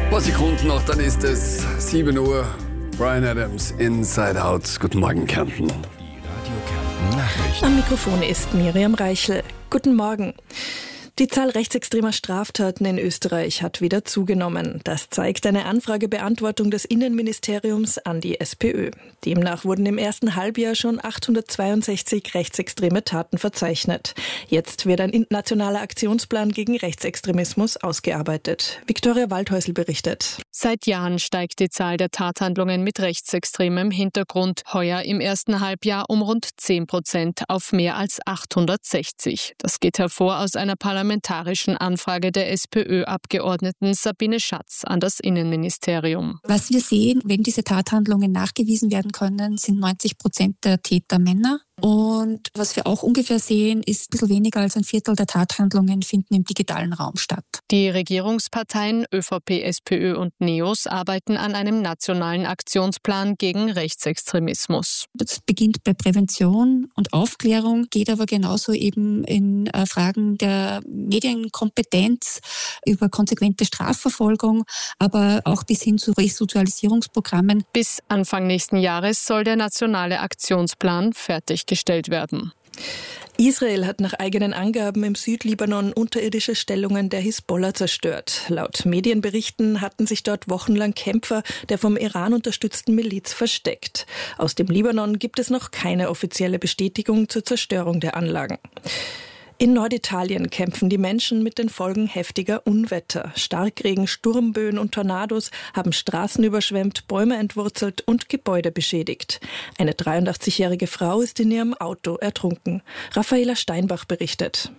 Paar Sekunden noch, dann ist es 7 Uhr. Bryan Adams, Inside Out. Guten Morgen, Kärnten. Die Radio Kärnten Nachrichten. Am Mikrofon ist Miriam Reichel. Guten Morgen. Die Zahl rechtsextremer Straftaten in Österreich hat wieder zugenommen. Das zeigt eine Anfragebeantwortung des Innenministeriums an die SPÖ. Demnach wurden im ersten Halbjahr schon 862 rechtsextreme Taten verzeichnet. Jetzt wird ein nationaler Aktionsplan gegen Rechtsextremismus ausgearbeitet. Viktoria Waldhäusl berichtet. Seit Jahren steigt die Zahl der Tathandlungen mit rechtsextremem Hintergrund. Heuer im ersten Halbjahr um rund 10% auf mehr als 860. Das geht hervor aus einer parlamentarischen Anfrage der SPÖ-Abgeordneten Sabine Schatz an das Innenministerium. Was wir sehen, wenn diese Tathandlungen nachgewiesen werden können, sind 90% der Täter Männer. Und was wir auch ungefähr sehen, ist ein bisschen weniger als ein Viertel der Tathandlungen finden im digitalen Raum statt. Die Regierungsparteien ÖVP, SPÖ und NEOS arbeiten an einem nationalen Aktionsplan gegen Rechtsextremismus. Das beginnt bei Prävention und Aufklärung, geht aber genauso eben in Fragen der Medienkompetenz, über konsequente Strafverfolgung, aber auch bis hin zu Resozialisierungsprogrammen. Bis Anfang nächsten Jahres soll der nationale Aktionsplan fertiggestellt werden. Israel hat nach eigenen Angaben im Südlibanon unterirdische Stellungen der Hisbollah zerstört. Laut Medienberichten hatten sich dort wochenlang Kämpfer der vom Iran unterstützten Miliz versteckt. Aus dem Libanon gibt es noch keine offizielle Bestätigung zur Zerstörung der Anlagen. In Norditalien kämpfen die Menschen mit den Folgen heftiger Unwetter. Starkregen, Sturmböen und Tornados haben Straßen überschwemmt, Bäume entwurzelt und Gebäude beschädigt. Eine 83-jährige Frau ist in ihrem Auto ertrunken. Raffaela Steinbach berichtet.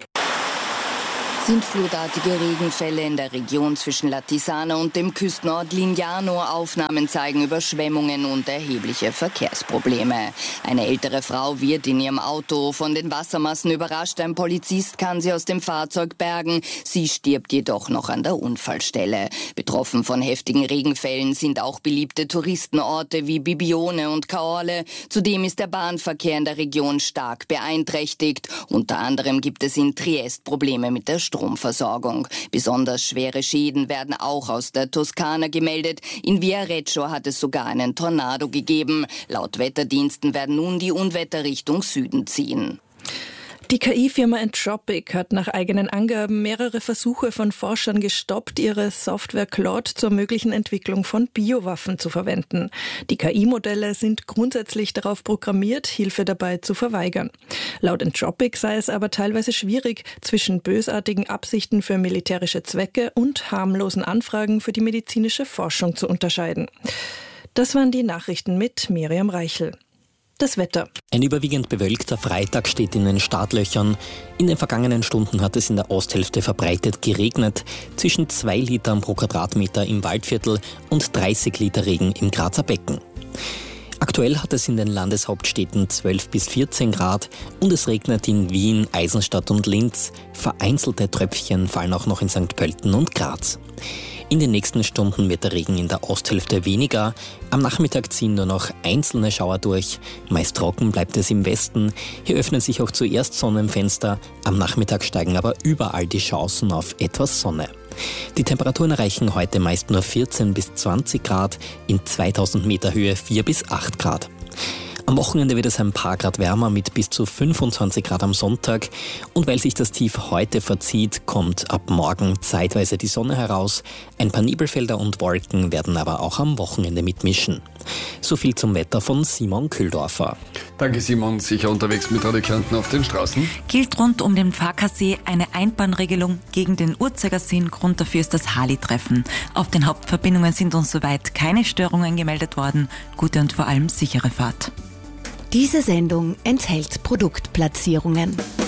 Sintflutartige Regenfälle in der Region zwischen Latisana und dem Küstenort Lignano. Aufnahmen zeigen Überschwemmungen und erhebliche Verkehrsprobleme. Eine ältere Frau wird in ihrem Auto von den Wassermassen überrascht. Ein Polizist kann sie aus dem Fahrzeug bergen. Sie stirbt jedoch noch an der Unfallstelle. Betroffen von heftigen Regenfällen sind auch beliebte Touristenorte wie Bibione und Caorle. Zudem ist der Bahnverkehr in der Region stark beeinträchtigt. Unter anderem gibt es in Triest Probleme mit der Stromversorgung. Besonders schwere Schäden werden auch aus der Toskana gemeldet. In Viareggio hat es sogar einen Tornado gegeben. Laut Wetterdiensten werden nun die Unwetter Richtung Süden ziehen. Die KI-Firma Entropic hat nach eigenen Angaben mehrere Versuche von Forschern gestoppt, ihre Software Claude zur möglichen Entwicklung von Biowaffen zu verwenden. Die KI-Modelle sind grundsätzlich darauf programmiert, Hilfe dabei zu verweigern. Laut Entropic sei es aber teilweise schwierig, zwischen bösartigen Absichten für militärische Zwecke und harmlosen Anfragen für die medizinische Forschung zu unterscheiden. Das waren die Nachrichten mit Miriam Reichel. Das Wetter. Ein überwiegend bewölkter Freitag steht in den Startlöchern. In den vergangenen Stunden hat es in der Osthälfte verbreitet geregnet. Zwischen 2 Litern pro Quadratmeter im Waldviertel und 30 Liter Regen im Grazer Becken. Aktuell hat es in den Landeshauptstädten 12 bis 14 Grad und es regnet in Wien, Eisenstadt und Linz. Vereinzelte Tröpfchen fallen auch noch in St. Pölten und Graz. In den nächsten Stunden wird der Regen in der Osthälfte weniger. Am Nachmittag ziehen nur noch einzelne Schauer durch. Meist trocken bleibt es im Westen. Hier öffnen sich auch zuerst Sonnenfenster. Am Nachmittag steigen aber überall die Chancen auf etwas Sonne. Die Temperaturen erreichen heute meist nur 14 bis 20 Grad, in 2000 Meter Höhe 4 bis 8 Grad. Am Wochenende wird es ein paar Grad wärmer mit bis zu 25 Grad am Sonntag. Und weil sich das Tief heute verzieht, kommt ab morgen zeitweise die Sonne heraus. Ein paar Nebelfelder und Wolken werden aber auch am Wochenende mitmischen. So viel zum Wetter von Simon Kühldorfer. Danke Simon, sicher unterwegs mit Radio Kärnten auf den Straßen. Gilt rund um den Farkasee eine Einbahnregelung gegen den Uhrzeigersee. Grund dafür ist das Harley-Treffen. Auf den Hauptverbindungen sind uns soweit keine Störungen gemeldet worden. Gute und vor allem sichere Fahrt. Diese Sendung enthält Produktplatzierungen.